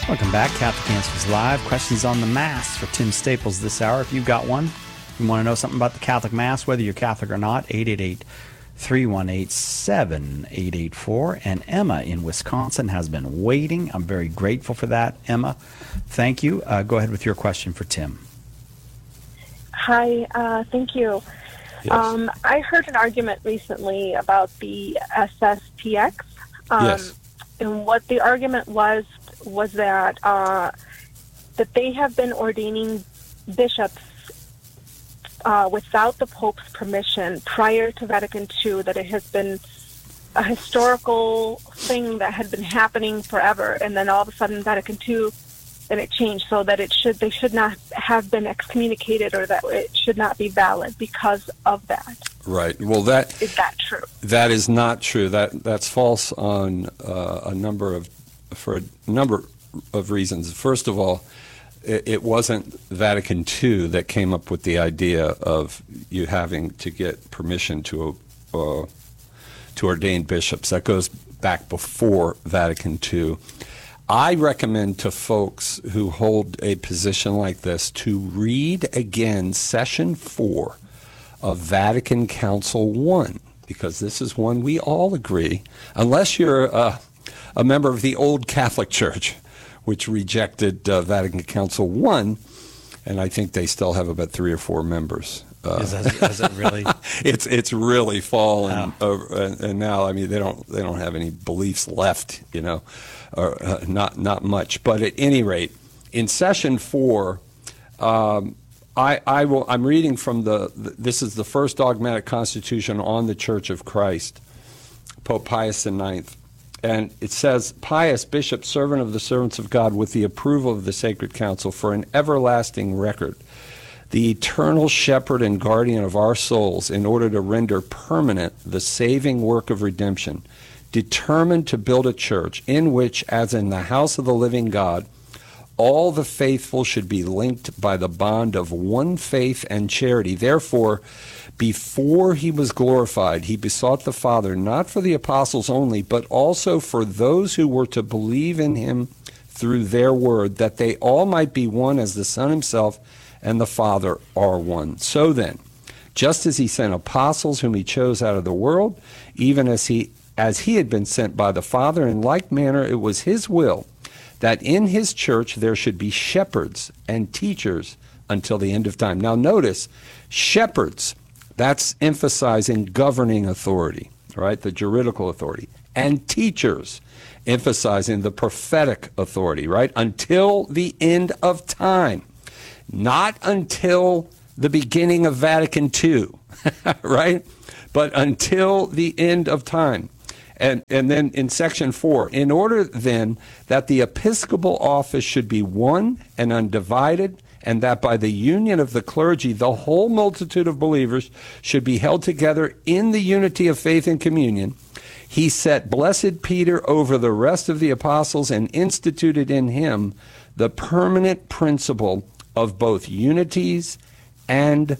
Welcome back. Catholic Answers Live. Questions on the Mass for Tim Staples this hour. If you've got one, you want to know something about the Catholic Mass, whether you're Catholic or not, 888-318-7884. And Emma in Wisconsin has been waiting. I'm very grateful for that, Emma. Thank you. Go ahead with your question for Tim. Hi, thank you. Yes. I heard an argument recently about the SSPX. Yes. And what the argument was that they have been ordaining bishops without the Pope's permission prior to Vatican II, that it has been a historical thing that had been happening forever, and then all of a sudden Vatican II, then it changed so that they should not have been excommunicated, or that it should not be valid because of that. Right. Well, Is that true? That is not true. That's false on for a number of reasons. First of all, it wasn't Vatican II that came up with the idea of you having to get permission to ordain bishops. That goes back before Vatican II. I recommend to folks who hold a position like this to read again Session 4 of Vatican Council I, because this is one we all agree, unless you're a member of the old Catholic Church, which rejected Vatican Council I, and I think they still have about 3 or 4 members. Is it really? It's really fallen, and now I mean they don't have any beliefs left, or not much. But at any rate, in Session 4. I'm reading from this is the first dogmatic constitution on the Church of Christ, Pope Pius IX. And it says, Pius, bishop, servant of the servants of God, with the approval of the Sacred Council, for an everlasting record, the eternal shepherd and guardian of our souls, in order to render permanent the saving work of redemption, determined to build a church in which, as in the house of the living God, all the faithful should be linked by the bond of one faith and charity. Therefore, before he was glorified, he besought the Father, not for the apostles only, but also for those who were to believe in him through their word, that they all might be one as the Son himself and the Father are one. So then, just as he sent apostles whom he chose out of the world, even as he had been sent by the Father, in like manner it was his will that in his church there should be shepherds and teachers until the end of time. Now notice, shepherds, that's emphasizing governing authority, right, the juridical authority, and teachers, emphasizing the prophetic authority, right, until the end of time, not until the beginning of Vatican II, right, but until the end of time. And then in Section 4, in order then that the episcopal office should be one and undivided, and that by the union of the clergy the whole multitude of believers should be held together in the unity of faith and communion, he set blessed Peter over the rest of the apostles and instituted in him the permanent principle of both unities and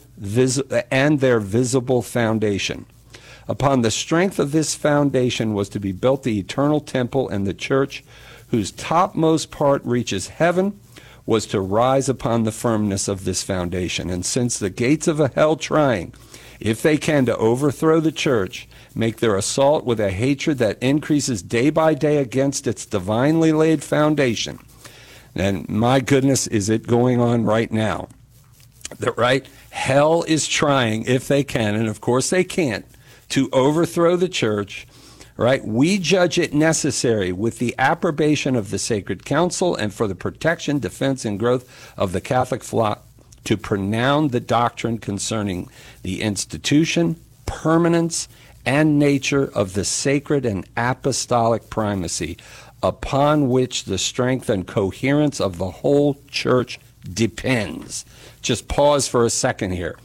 their visible foundation. Upon the strength of this foundation was to be built the eternal temple, and the church, whose topmost part reaches heaven, was to rise upon the firmness of this foundation. And since the gates of hell trying, if they can, to overthrow the church, make their assault with a hatred that increases day by day against its divinely laid foundation, and my goodness, is it going on right now? Right? Hell is trying, if they can, and of course they can't, to overthrow the church, right? We judge it necessary with the approbation of the Sacred Council and for the protection, defense, and growth of the Catholic flock to pronounce the doctrine concerning the institution, permanence, and nature of the sacred and apostolic primacy, upon which the strength and coherence of the whole church depends. Just pause for a second here.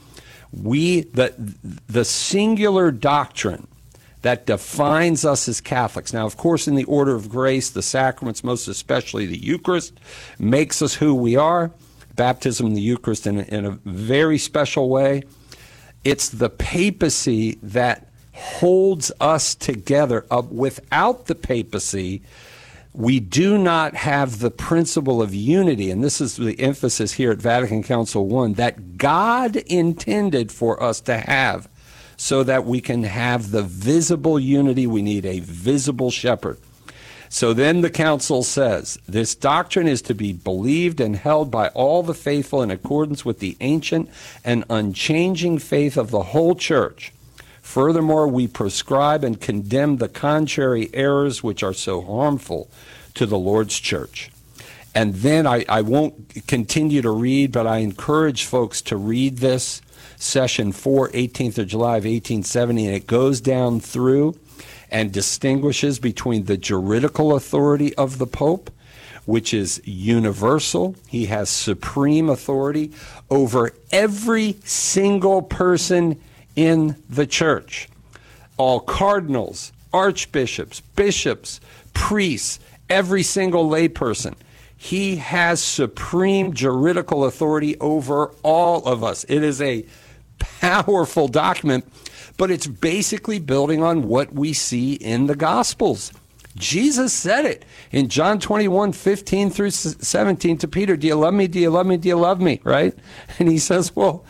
The singular doctrine that defines us as Catholics. Now, of course, in the order of grace, the sacraments, most especially the Eucharist, makes us who we are. Baptism and the Eucharist in a very special way. It's the papacy that holds us together. Without the papacy, we do not have the principle of unity, and this is the emphasis here at Vatican Council I, that God intended for us to have, so that we can have the visible unity. We need a visible shepherd. So then the council says, this doctrine is to be believed and held by all the faithful in accordance with the ancient and unchanging faith of the whole church. Furthermore, we prescribe and condemn the contrary errors which are so harmful to the Lord's church. And then I won't continue to read, but I encourage folks to read this, Session 4, 18th of July of 1870, and it goes down through and distinguishes between the juridical authority of the Pope, which is universal. He has supreme authority over every single person in the church. All cardinals, archbishops, bishops, priests, every single layperson. He has supreme juridical authority over all of us. It is a powerful document, but it's basically building on what we see in the Gospels. Jesus said it in John 21, 15 through 17 to Peter, do you love me, do you love me, do you love me, right? And he says, well,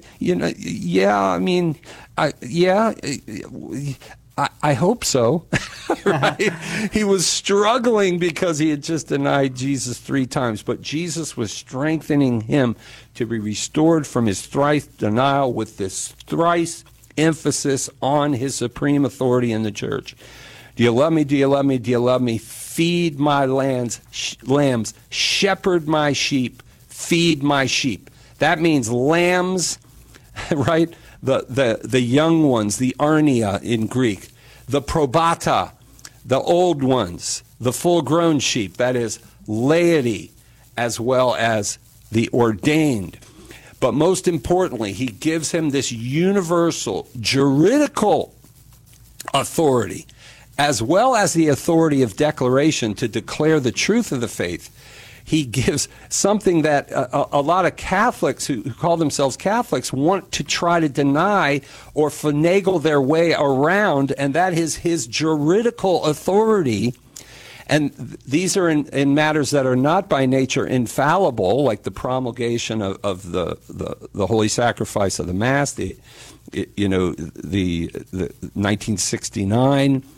I hope so. Right? He was struggling because he had just denied Jesus 3 times, but Jesus was strengthening him to be restored from his thrice denial with this thrice emphasis on his supreme authority in the church. Do you love me? Do you love me? Do you love me? Feed my lambs, shepherd my sheep, feed my sheep. That means lambs, right? The young ones, the arnia in Greek, the probata, the old ones, the full-grown sheep, that is laity, as well as the ordained. But most importantly, he gives him this universal juridical authority, as well as the authority of declaration to declare the truth of the faith. He gives something that a lot of Catholics who call themselves Catholics want to try to deny or finagle their way around, and that is his juridical authority. And these are in matters that are not by nature infallible, like the promulgation of the holy sacrifice of the Mass, the 1969,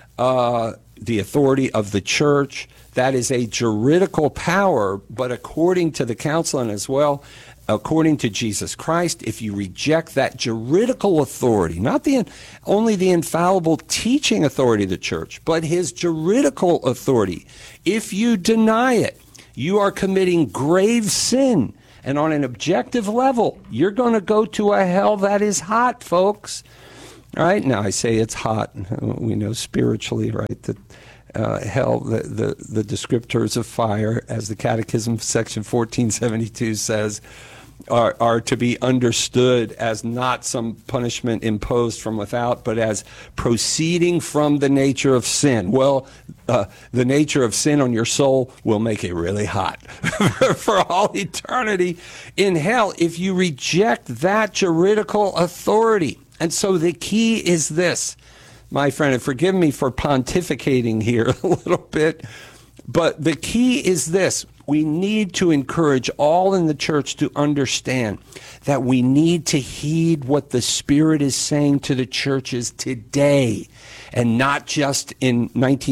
the authority of the church. That is a juridical power, but according to the council and as well, according to Jesus Christ, if you reject that juridical authority, not only the infallible teaching authority of the church, but his juridical authority, if you deny it, you are committing grave sin. And on an objective level, you're going to go to a hell that is hot, folks. All right? Now, I say it's hot. We know spiritually, right, that hell, the descriptors of fire, as the Catechism section 1472 says, are to be understood as not some punishment imposed from without, but as proceeding from the nature of sin. Well, the nature of sin on your soul will make it really hot for all eternity in hell if you reject that juridical authority. And so the key is this, my friend, and forgive me for pontificating here a little bit, but the key is this. We need to encourage all in the church to understand that we need to heed what the Spirit is saying to the churches today, and not just in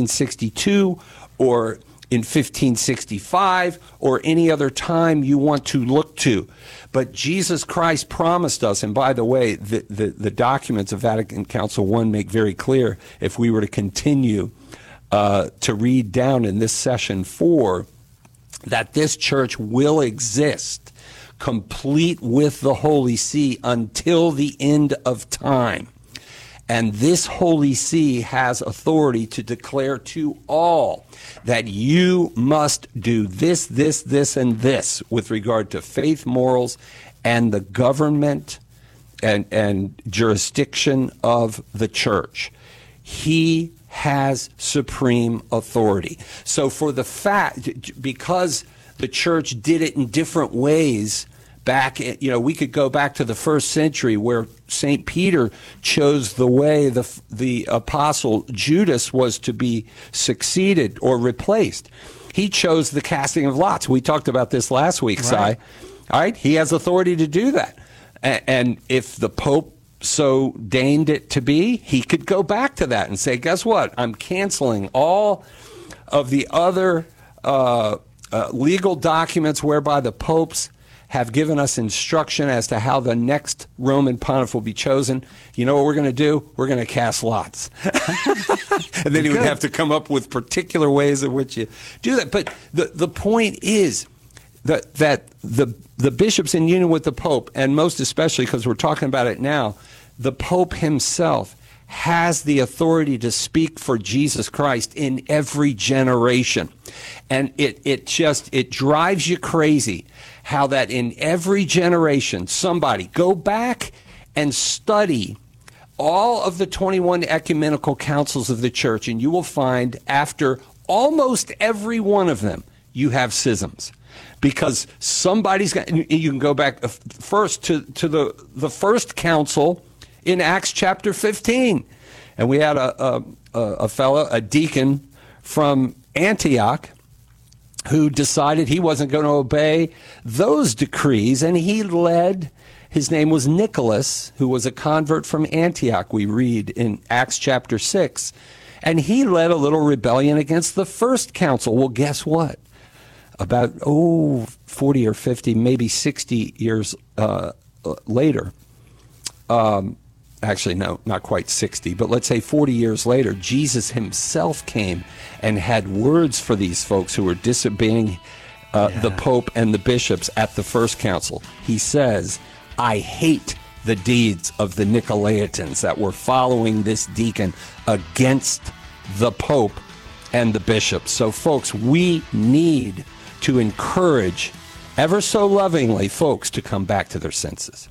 1962 or in 1565 or any other time you want to look to. But Jesus Christ promised us, and by the way, the documents of Vatican Council I make very clear, if we were to continue to read down in this session 4, that this church will exist complete with the Holy See until the end of time. And this Holy See has authority to declare to all that you must do this, this, this, and this with regard to faith, morals, and the government and jurisdiction of the church. He has supreme authority. So for the fact, because the church did it in different ways back, we could go back to the first century where St. Peter chose the way the apostle Judas was to be succeeded or replaced. He chose the casting of lots. We talked about this last week, Right. Si. All right? He has authority to do that. And if the Pope so deigned it to be, he could go back to that and say, guess what? I'm canceling all of the other legal documents whereby the popes have given us instruction as to how the next Roman pontiff will be chosen. You know what we're going to do? We're going to cast lots. And then he would have to come up with particular ways in which you do that. But the point is that the bishops in union with the Pope, and most especially because we're talking about it now, the Pope himself has the authority to speak for Jesus Christ in every generation. And it drives you crazy how that in every generation, somebody, go back and study all of the 21 ecumenical councils of the church, and you will find after almost every one of them, you have schisms. Because somebody's got, you can go back first to the first council in Acts chapter 15. And we had a fellow, a deacon from Antioch, who decided he wasn't going to obey those decrees, and he led, his name was Nicholas, who was a convert from Antioch, we read in Acts chapter 6. And he led a little rebellion against the first council. Well, guess what? About, 40 or 50, maybe 60 years later, actually, no, not quite 60, but let's say 40 years later, Jesus himself came and had words for these folks who were disobeying the Pope and the bishops at the first council. He says, I hate the deeds of the Nicolaitans that were following this deacon against the Pope and the bishops. So, folks, we need to encourage, ever so lovingly, folks to come back to their senses.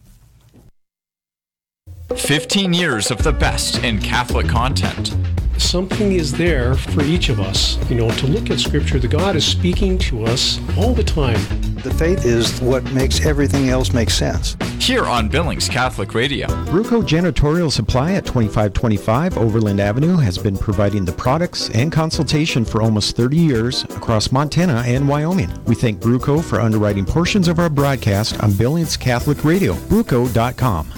15 years of the best in Catholic content. Something is there for each of us, to look at Scripture. The God is speaking to us all the time. The faith is what makes everything else make sense. Here on Billings Catholic Radio. Bruco Janitorial Supply at 2525 Overland Avenue has been providing the products and consultation for almost 30 years across Montana and Wyoming. We thank Bruco for underwriting portions of our broadcast on Billings Catholic Radio. Bruco.com.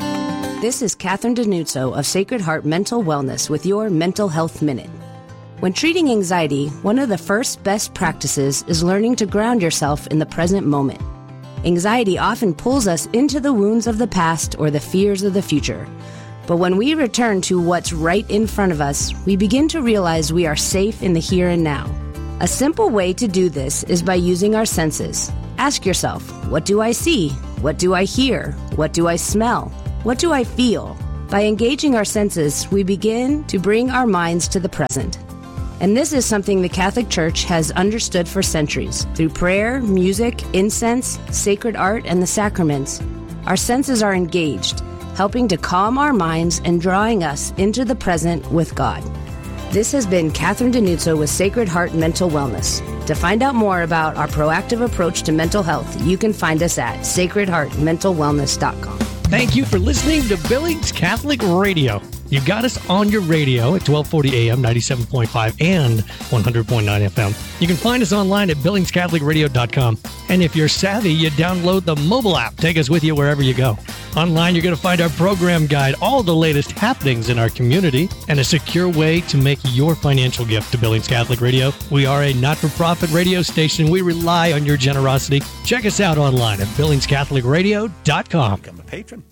This is Catherine Denuzzo of Sacred Heart Mental Wellness with your Mental Health Minute. When treating anxiety, one of the first best practices is learning to ground yourself in the present moment. Anxiety often pulls us into the wounds of the past or the fears of the future. But when we return to what's right in front of us, we begin to realize we are safe in the here and now. A simple way to do this is by using our senses. Ask yourself, what do I see? What do I hear? What do I smell? What do I feel? By engaging our senses, we begin to bring our minds to the present. And this is something the Catholic Church has understood for centuries. Through prayer, music, incense, sacred art, and the sacraments, our senses are engaged, helping to calm our minds and drawing us into the present with God. This has been Catherine Denuzzo with Sacred Heart Mental Wellness. To find out more about our proactive approach to mental health, you can find us at sacredheartmentalwellness.com. Thank you for listening to Billings Catholic Radio. You got us on your radio at 1240 AM, 97.5 and 100.9 FM. You can find us online at billingscatholicradio.com. And if you're savvy, you download the mobile app. Take us with you wherever you go. Online, you're going to find our program guide, all the latest happenings in our community, and a secure way to make your financial gift to Billings Catholic Radio. We are a not-for-profit radio station. We rely on your generosity. Check us out online at billingscatholicradio.com. Become a patron.